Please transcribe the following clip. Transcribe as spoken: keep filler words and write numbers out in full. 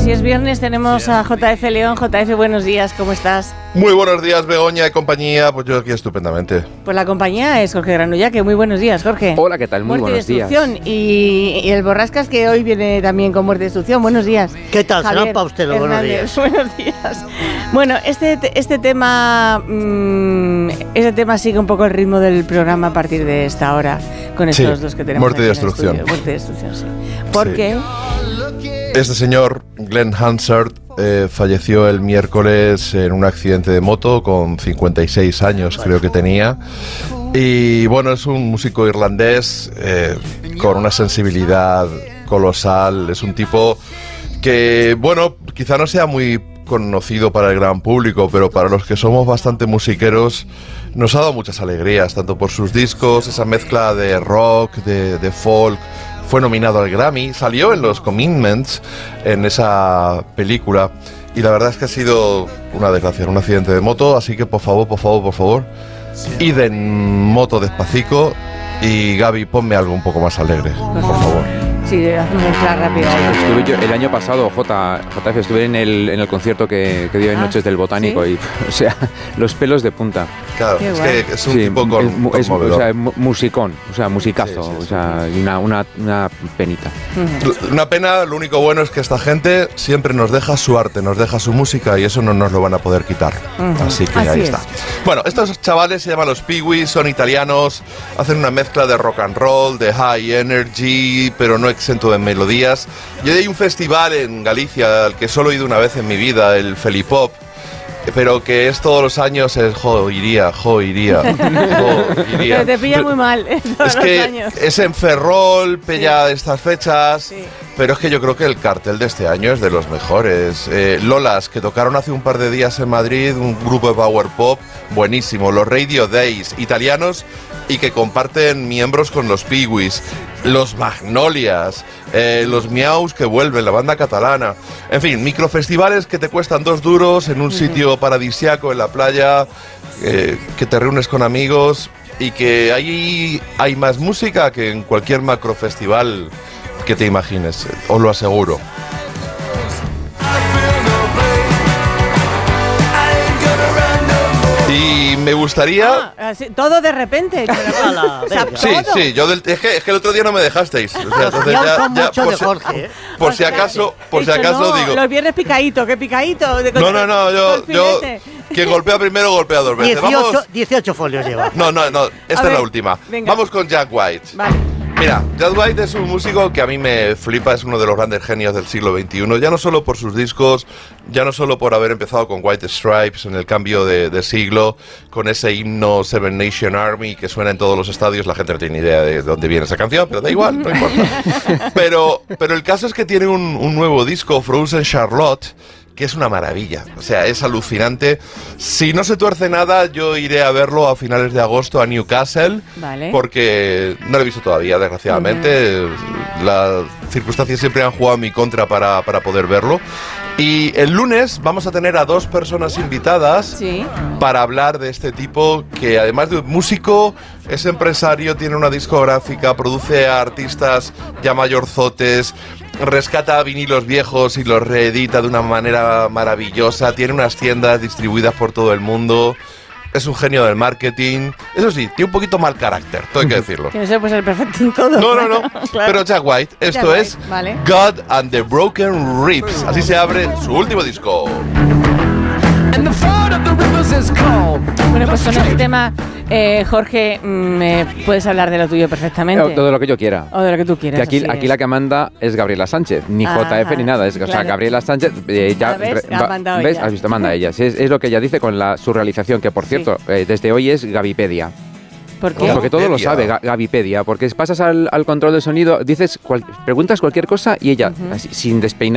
si es viernes tenemos a J F León. J F, buenos días, ¿cómo estás? Muy buenos días, Begoña y compañía. Pues yo aquí estupendamente. Pues la compañía es Jorge Granullaque. Muy buenos días, Jorge. Hola, ¿qué tal? Muy muerte buenos y destrucción. días. Y, y el Borrascas, que hoy viene también con muerte y destrucción. Buenos días. ¿Qué tal? Javier Serán para usted los buenos Hernández. días. Buenos días. Bueno, este, este tema mmm, este tema sigue un poco el ritmo del programa a partir de esta hora, con estos sí, dos que tenemos. Muerte y aquí en el destrucción. estudio. Muerte y destrucción, sí. Porque sí. Este señor, Glenn Hansard, eh, falleció el miércoles en un accidente de moto con cincuenta y seis años, creo que tenía. Y bueno, es un músico irlandés eh, con una sensibilidad colosal. Es un tipo que, bueno, quizá no sea muy conocido para el gran público, pero para los que somos bastante musiqueros nos ha dado muchas alegrías, tanto por sus discos, esa mezcla de rock, de, de folk. Fue nominado al Grammy, salió en los Commitments, en esa película, y la verdad es que ha sido una desgracia, un accidente de moto, así que por favor, por favor, por favor, id en moto despacito, y Gaby, ponme algo un poco más alegre, por favor. sí, hace una mezcla rápida. Estuve yo el año pasado, J, JF, estuve en el, en el concierto que, que dio en Ah, Noches del Botánico, ¿sí? y, o sea, los pelos de punta. Claro, Qué es guay. que es un Sí, tipo con, es, mu- es, conmovedor. o sea, mu- musicón, o sea, musicazo, Sí, sí, sí. o sea, y una, una, una penita. Ujú. Una pena, lo único bueno es que esta gente siempre nos deja su arte, nos deja su música y eso no nos lo van a poder quitar. Ujú. Así que Así ahí es. está. Bueno, estos chavales se llaman los Pee-wees, son italianos, hacen una mezcla de rock and roll, de high energy, pero no exento de melodías. Y hay un festival en Galicia al que solo he ido una vez en mi vida, el Felipop, pero que es todos los años, es jo, iría, jo, iría, jo, iría. Pero te pilla muy mal ¿eh? todos Es los que años. es en Ferrol, pella Sí. de estas fechas, Sí. pero es que yo creo que el cartel de este año es de los mejores. Eh, Lolas, que tocaron hace un par de días en Madrid, un grupo de power pop buenísimo. Los Radio Days, italianos, y que comparten miembros con los Pee-wees. Los Magnolias, eh, los Miaus que vuelven, la banda catalana. En fin, microfestivales que te cuestan dos duros en un sitio paradisiaco en la playa, eh, que te reúnes con amigos y que ahí hay más música que en cualquier macrofestival que te imagines, eh, os lo aseguro. Y me gustaría... Ah, así, todo de repente. Ala, O sea, venga. Sí, todo. sí, yo del- es, que, es que el otro día no me dejasteis. O sea, entonces Ya ya, son ya, mucho por, de si, Jorge, ¿eh? por si O sea, acaso, por si he dicho, acaso no, digo. Los viernes picadito, ¿qué picadito? De- No, no, no, yo, con yo, filete. quien golpea primero golpea dos veces. dieciocho, Vamos. dieciocho folios lleva. No, no, no, esta A es la ver, última. venga. Vamos con Jack White. Vale. Mira, Jack White es un músico que a mí me flipa, es uno de los grandes genios del siglo veintiuno, ya no solo por sus discos, ya no solo por haber empezado con White Stripes en el cambio de, de siglo, con ese himno Seven Nation Army que suena en todos los estadios, la gente no tiene ni idea de dónde viene esa canción, pero da igual, no importa. Pero, pero el caso es que tiene un, un nuevo disco, Frozen Charlotte, que es una maravilla, o sea, es alucinante. Si no se tuerce nada, yo iré a verlo a finales de agosto a Newcastle, Vale. porque no lo he visto todavía, desgraciadamente. Las circunstancias siempre han jugado en mi contra para, para poder verlo. Y el lunes vamos a tener a dos personas invitadas Sí. para hablar de este tipo que, además de músico, es empresario, tiene una discográfica, produce a artistas ya mayorzotes, rescata vinilos viejos y los reedita de una manera maravillosa, tiene unas tiendas distribuidas por todo el mundo, es un genio del marketing. Eso sí, tiene un poquito mal carácter, todo hay que decirlo. Que no se puede ser perfecto en todo. No, no, no. Claro. Pero Jack White, esto Jack White, es vale. God and the Broken Ribs. Así se abre su último disco. Bueno, pues con este tema, eh, Jorge, mm, eh, puedes hablar de lo tuyo perfectamente. Todo lo que yo quiera. O de lo que tú quieras. Que aquí, así aquí es. la que manda es Gabriela Sánchez, ni Ajá, J F ni nada. Es, O sea, claro. Gabriela Sánchez eh, ya. Ah, ¿ves? re- Ha va- mandado ¿Ves? ella. Has visto, manda ella. Sí, es, es lo que ella dice con la, su realización, que por cierto, eh, desde hoy es Gavipedia. ¿Por qué? ¿Cómo? Porque todo lo Gavipedia. sabe, Ga- Gavipedia. Porque pasas al, al control de sonido, dices, cual- preguntas cualquier cosa y ella, así, sin despeinar.